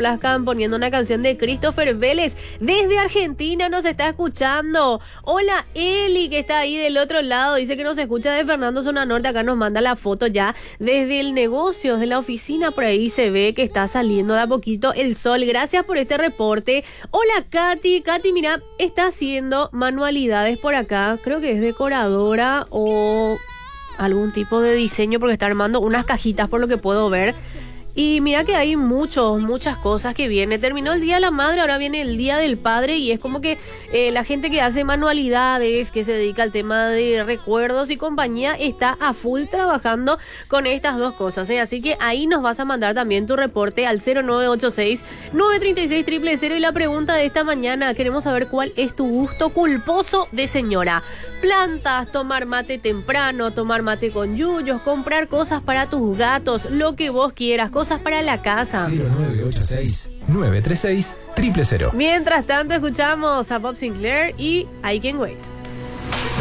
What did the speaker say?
complazcan poniendo una canción de Christopher Vélez. Desde Argentina nos está escuchando. Hola Eli, que está ahí del otro lado. Dice que nos escucha de Fernando Zona Norte. Acá nos manda la foto ya desde el negocio, de la oficina. Por ahí se ve que está saliendo de a poquito el sol. Gracias por este reporte. Hola Katy. Katy, mira, está haciendo manualidades por acá. Creo que es decoradora o algún tipo de diseño porque está armando unas cajitas por lo que puedo ver. Y mira que hay muchas cosas que vienen. Terminó el Día de la Madre, ahora viene el Día del Padre y es como que la gente que hace manualidades, que se dedica al tema de recuerdos y compañía, está a full trabajando con estas dos cosas, ¿eh? Así que ahí nos vas a mandar también tu reporte al 0986-936-000. Y la pregunta de esta mañana, queremos saber cuál es tu gusto culposo de señora. Plantas, tomar mate temprano, tomar mate con yuyos, comprar cosas para tus gatos, lo que vos quieras, cosas para la casa. 0986-936-000. Mientras tanto, escuchamos a Bob Sinclair y I Can Wait.